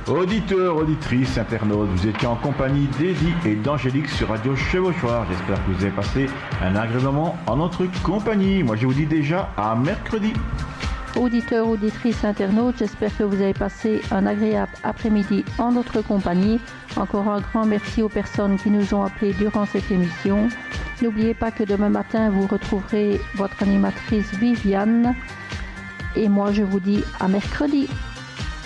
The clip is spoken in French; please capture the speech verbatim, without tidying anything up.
Auditeurs, auditrices, internautes, vous étiez en compagnie d'Eddie et d'Angélique sur Radio Chevauchoir. J'espère que vous avez passé un agréable moment en notre compagnie. Moi, je vous dis déjà à mercredi. Auditeurs, auditrices, internautes, j'espère que vous avez passé un agréable après-midi en notre compagnie. Encore un grand merci aux personnes qui nous ont appelés durant cette émission. N'oubliez pas que demain matin, vous retrouverez votre animatrice Viviane. Et moi, je vous dis à mercredi.